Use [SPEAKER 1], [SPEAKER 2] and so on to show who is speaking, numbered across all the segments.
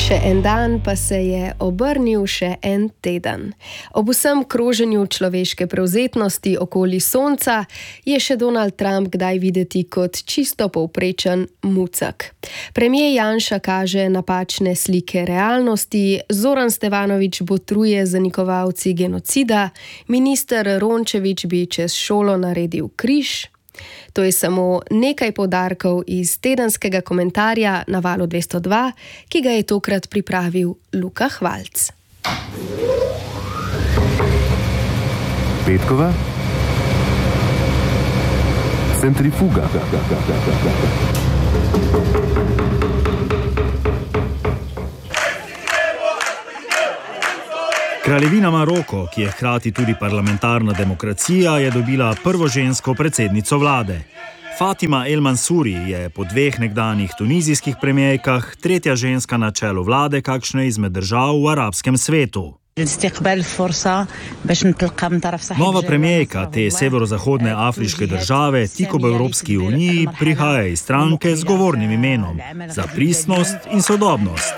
[SPEAKER 1] Še en dan pa se je obrnil še en teden. Ob vsem kroženju človeške prevzetnosti okoli sonca je še Donald Trump kdaj videti kot čisto povprečen mucek. Premijer Janša kaže napačne slike realnosti, Zoran Stevanović botruje zanikovalci genocida, minister Rončević bi čez šolo naredil križ. To je samo nekaj poudarkov iz tedenskega komentarja na Valu 202, ki ga je tokrat pripravil Luka Hvalc.
[SPEAKER 2] Petkova centrifuga.
[SPEAKER 3] Kraljevina Maroko, ki je hkrati tudi parlamentarna demokracija, je dobila prvo žensko predsednico vlade. Fatima El Mansouri je po 2 nekdanjih tunizijskih premijerkah tretja ženska na čelu vlade kakšne izmed držav v arabskem svetu. Nova premijerka te severozahodne afriške države tik ob Evropski uniji prihaja iz stranke z govornim imenom za pristnost in sodobnost.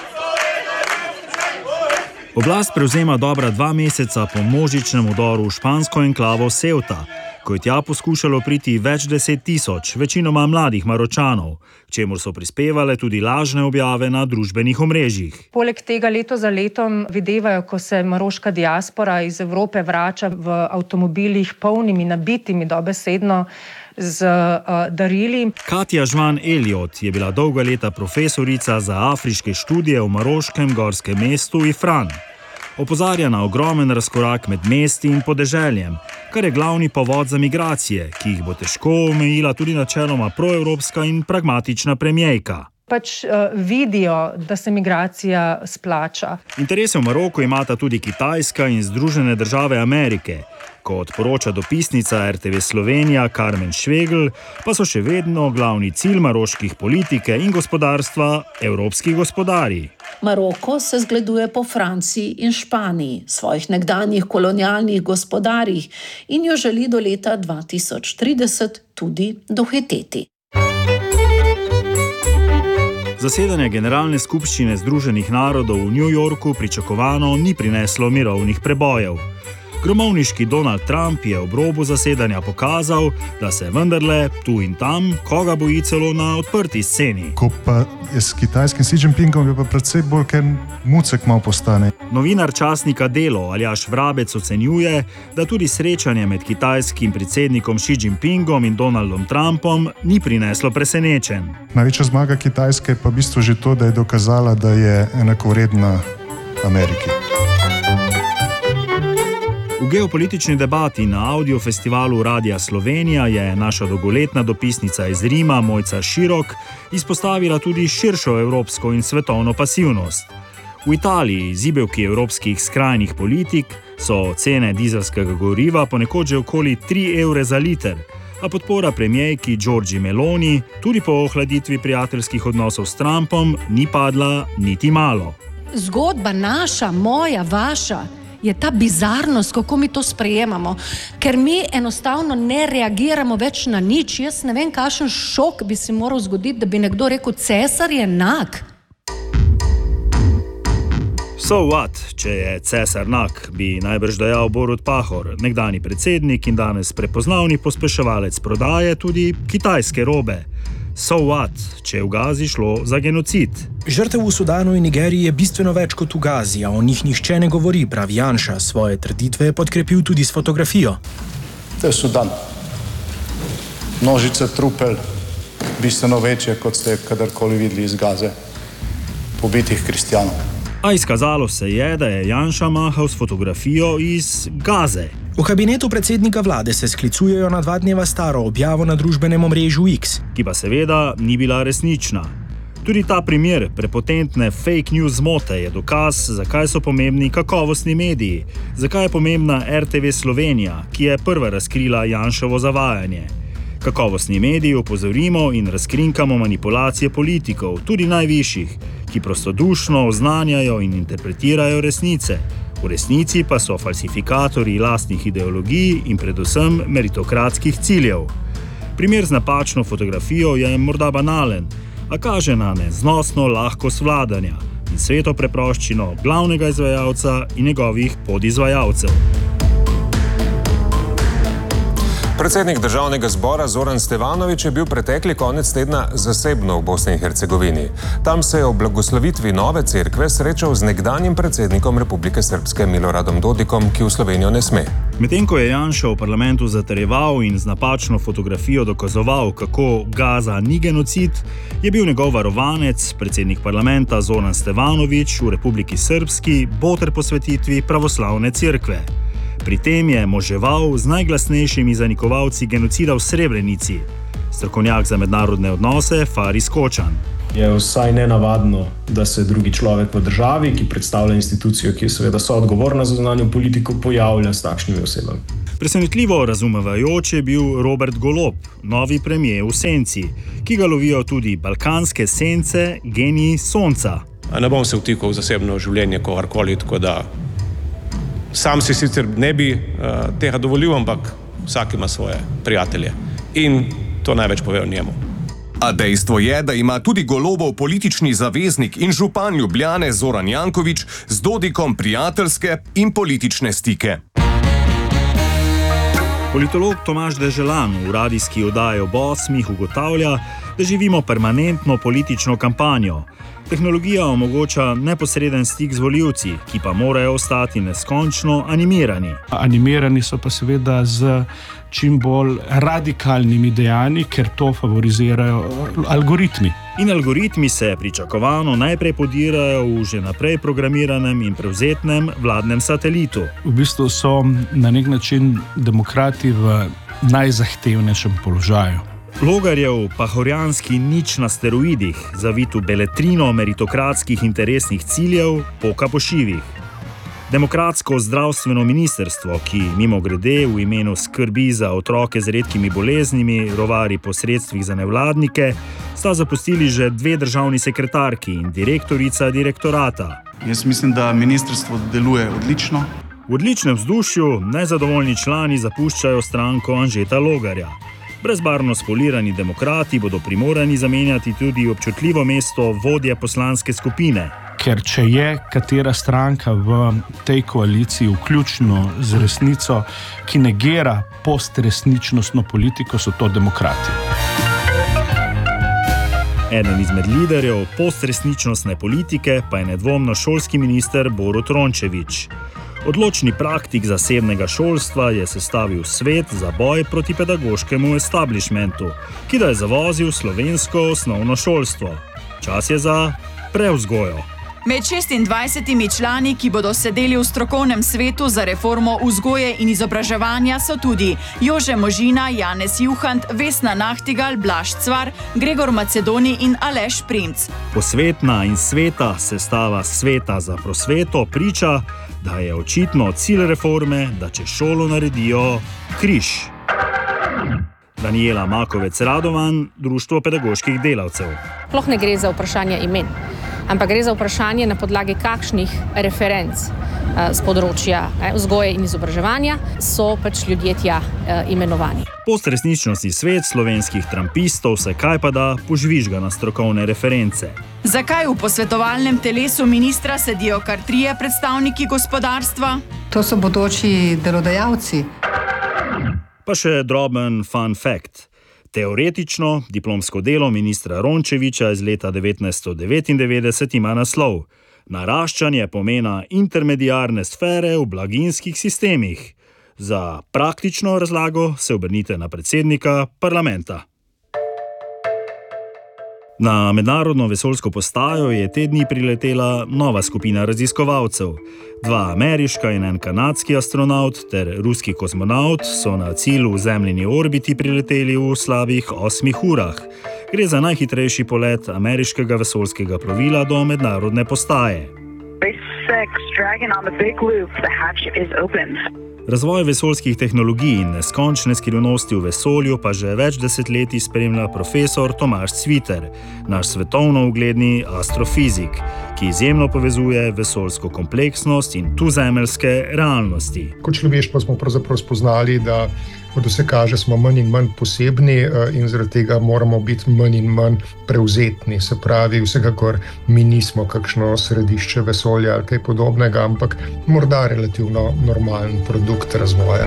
[SPEAKER 3] Oblast prevzema dobra 2 meseca po množičnem vdoru v špansko enklavo Ceuta, ko je tja poskušalo priti več 10 000, večinoma mladih Maročanov, k čemur so prispevale tudi lažne objave na družbenih omrežjih.
[SPEAKER 4] Poleg tega leto za letom videvajo, ko se maroška diaspora iz Evrope vrača v avtomobilih polnimi, nabitimi dobesedno z darili.
[SPEAKER 3] Katja Žvan Elliot je bila dolga leta profesorica za afriške študije v maroškem gorskem mestu Ifran. Opozarja na ogromen razkorak med mesti in podeželjem, kar je glavni povod za migracije, ki jih bo težko omejila tudi načeloma proevropska in pragmatična premijerka.
[SPEAKER 4] Vidijo, da se migracija splača.
[SPEAKER 3] Interese v Maroku imata tudi Kitajska in Združene države Amerike. Kot poroča dopisnica RTV Slovenija Carmen Švegl, pa so še vedno glavni cilj maroških politike in gospodarstva evropski gospodarji.
[SPEAKER 5] Maroko se zgleduje po Franciji in Španiji, svojih nekdanjih kolonialnih gospodarjih in jo želi do leta 2030 tudi dohiteti.
[SPEAKER 3] Zasedanje Generalne skupščine Združenih narodov v New Yorku pričakovano ni prineslo mirovnih prebojev. Gromovniški Donald Trump je ob robu zasedanja pokazal, da se vendarle tu in tam koga boji celo na odprti sceni.
[SPEAKER 6] Ko pa je s kitajskim Xi Jinpingom, je pa predvsej bolj, ker mucek malo postane.
[SPEAKER 3] Novinar časnika Delo Aljaž Vrabec ocenjuje, da tudi srečanje med kitajskim predsednikom Xi Jinpingom in Donaldom Trumpom ni prineslo presenečenj.
[SPEAKER 6] Največja zmaga Kitajske je pa v bistvu že to, da je dokazala, da je enakovredna Ameriki.
[SPEAKER 3] V geopolitični debati na audiofestivalu Radia Slovenija je naša dolgoletna dopisnica iz Rima Mojca Širok izpostavila tudi širšo evropsko in svetovno pasivnost. V Italiji, zibelki evropskih skrajnih politik, so cene dizelskega goriva ponekod že okoli 3 evre za liter, a podpora premijerki Giorgi Meloni tudi po ohladitvi prijateljskih odnosov s Trumpom ni padla niti malo.
[SPEAKER 7] Zgodba naša, moja, vaša je ta bizarnost, kako mi to sprejemamo, ker mi enostavno ne reagiramo več na nič. Jaz ne vem, kakšen šok bi se moral zgoditi, da bi nekdo rekel, cesar je nag.
[SPEAKER 3] So what, če je cesar nag, bi najbrž dejal Borut Pahor, nekdanji predsednik in danes prepoznavni pospeševalec prodaje tudi kitajske robe. So what, če je v Gazi šlo za genocid?
[SPEAKER 8] Žrtev v Sudanu in Nigeriji je bistveno več kot v Gazi, a o njih nihče ne govori, pravi Janša. Svoje trditve je podkrepil tudi s fotografijo.
[SPEAKER 9] To je Sudan. Množice trupel, bistveno večje, kot ste kadarkoli videli iz Gaze, pobitih kristjanov.
[SPEAKER 3] A izkazalo se je, da je Janša mahal s fotografijo iz Gaze.
[SPEAKER 8] V kabinetu predsednika vlade se sklicujejo na 2 dneva staro objavo na družbenem omrežju X,
[SPEAKER 3] ki pa seveda ni bila resnična. Tudi ta primer prepotentne fake news zmote je dokaz, zakaj so pomembni kakovostni mediji, zakaj je pomembna RTV Slovenija, ki je prva razkrila Janševo zavajanje. Kakovostni mediji opozorimo in razkrinkamo manipulacije politikov, tudi najvišjih, ki prostodušno oznanjajo in interpretirajo resnice. V resnici pa so falsifikatorji lastnih ideologij in predvsem meritokratskih ciljev. Primer z napačno fotografijo je morda banalen, a kaže na neznosno lahkost vladanja. in sveto preproščino glavnega izvajalca in njegovih podizvajalcev.
[SPEAKER 10] Predsednik Državnega zbora Zoran Stevanović je bil pretekli konec tedna zasebno v Bosni in Hercegovini. Tam se je ob blagoslovitvi nove cerkve srečal z nekdanjim predsednikom Republike Srpske Miloradom Dodikom, ki v Slovenijo ne sme.
[SPEAKER 3] Medtem ko je Janša v parlamentu zatrjeval in z napačno fotografijo dokazoval, kako Gaza ni genocid, je bil njegov varovanec, predsednik parlamenta Zoran Stevanović v Republiki Srpski boter posvetitvi pravoslavne cerkve. Pri tem je moževal z najglasnejšimi zanikovalci genocida v Srebrenici. Strokovnjak za mednarodne odnose Faris Kočan.
[SPEAKER 11] Je vsaj nenavadno, da se drugi človek v državi, ki predstavlja institucijo, ki je seveda soodgovorna za zunanjo politiko, pojavlja s takšnimi osebami.
[SPEAKER 3] Presenetljivo razumevajoč je bil Robert Golob, novi premier v senci, ki ga lovijo tudi balkanske sence, geniji sonca.
[SPEAKER 12] Ne bom se vtikal v zasebno življenje kogarkoli, tako da sam si sicer ne bi tega dovolil, ampak vsak ima svoje prijatelje in to največ pove o njemu.
[SPEAKER 13] A dejstvo je, da ima tudi Golobov politični zaveznik in župan Ljubljane Zoran Janković z Dodikom prijateljske in politične stike.
[SPEAKER 3] Politolog Tomaž Deželan v radijski oddaji ob 8 ugotavlja, da živimo permanentno politično kampanjo. Tehnologija omogoča neposreden stik z volivci, ki pa morajo ostati neskončno animirani.
[SPEAKER 14] Animirani so pa seveda z čim bolj radikalnimi dejanji, ker to favorizirajo algoritmi.
[SPEAKER 3] In algoritmi se pričakovano najprej podirajo v že naprej programiranem in prevzetnem vladnem satelitu.
[SPEAKER 14] V bistvu so na nek način demokrati v najzahtevnejšem položaju.
[SPEAKER 3] Logarjev pahorjanski nič na steroidih, zavit v beletrino meritokratskih interesnih ciljev, poka po šivih. Demokratsko zdravstveno ministrstvo, ki mimogrede v imenu skrbi za otroke z redkimi boleznimi rovari po sredstvih za nevladnike, sta zapustili že 2 državni sekretarki in direktorica direktorata.
[SPEAKER 9] Jaz mislim, da ministrstvo deluje odlično.
[SPEAKER 3] V odličnem vzdušju nezadovoljni člani zapuščajo stranko Anžeta Logarja. Brezbarvno spolirani demokrati bodo primorani zamenjati tudi občutljivo mesto vodje poslanske skupine.
[SPEAKER 14] Ker če je katera stranka v tej koaliciji vključno z resnico, ki negira postresničnostno politiko, so to demokrati.
[SPEAKER 3] Eden izmed liderjev postresničnostne politike pa je nedvomno šolski minister Borut Rončević. Odločni praktik zasebnega šolstva je sestavil svet za boj proti pedagoškemu establishmentu, ki da je zavozil slovensko osnovno šolstvo. Čas je za prevzgojo.
[SPEAKER 15] Med 26 člani, ki bodo sedeli v strokovnem svetu za reformo vzgoje in izobraževanja, so tudi Jože Možina, Janez Juhant, Vesna Nahtigal, Blaž Cvar, Gregor Macedoni in Aleš Primc.
[SPEAKER 3] Posvetna in sveta sestava sveta za prosveto priča, da je očitno cilj reforme, da čez šolo naredijo križ. Daniela Makovec Radovan, Društvo pedagoških delavcev.
[SPEAKER 16] Sploh ne gre za vprašanje imen, ampak gre za vprašanje, na podlagi kakšnih referenc z področja vzgoje in izobraževanja so pač ljudje tja imenovani.
[SPEAKER 3] Postresničnostni svet slovenskih trampistov se kajpada požvižga na strokovne reference.
[SPEAKER 15] Zakaj v posvetovalnem telesu ministra sedijo kar 3 predstavniki gospodarstva?
[SPEAKER 17] To so bodoči delodajalci.
[SPEAKER 3] Pa še droben fun fact. Teoretično diplomsko delo ministra Rončevića iz leta 1999 ima naslov Naraščanje pomena intermediarne sfere v blaginjskih sistemih. Za praktično razlago se obrnite na predsednika parlamenta. Na mednarodno vesoljsko postajo je te dni priletela nova skupina raziskovalcev. 2 ameriška in 1 kanadski astronaut ter ruski kozmonaut so na cilj v zemljini orbiti prileteli v slabih 8 urah. Gre za najhitrejši polet ameriškega vesoljskega plovila do mednarodne postaje. Razvoj vesoljskih tehnologij in neskončne skrivnosti v vesolju pa že več desetletij spremlja profesor Tomaž Cviter, naš svetovno ugledni astrofizik, ki izjemno povezuje vesoljsko kompleksnost in tuzemeljske realnosti.
[SPEAKER 18] Kot človeštvo smo pravzaprav spoznali, da Od vse kaže, smo manj in manj posebni in zaradi tega moramo biti manj in manj prevzetni. Se pravi, vsekakor mi nismo kakšno središče vesolja ali kaj podobnega, ampak morda relativno normalen produkt razvoja.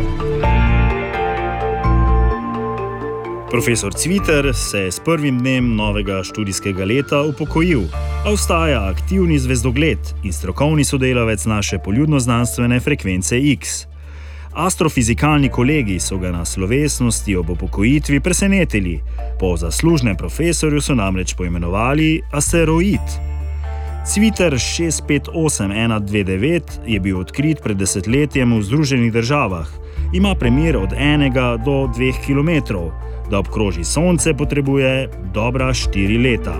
[SPEAKER 3] Profesor Cviter se je s prvim dnem novega študijskega leta upokojil, a ostaja aktivni zvezdogled in strokovni sodelavec naše poljudno-znanstvene frekvence X. Astrofizikalni kolegi so ga na slovesnosti ob upokojitvi presenetili. Po zaslužnem profesorju so namreč poimenovali asteroid. Cviter 658129 je bil odkrit pred desetletjem v Združenih državah. Ima premer od 1 do 2 km. Da obkroži Sonce, potrebuje dobra 4 leta.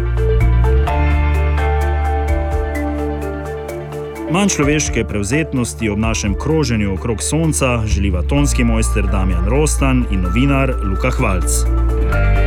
[SPEAKER 3] Manj človeške prevzetnosti ob našem kroženju okrog Sonca želiva tonski mojster Damjan Rostan in novinar Luka Hvalc.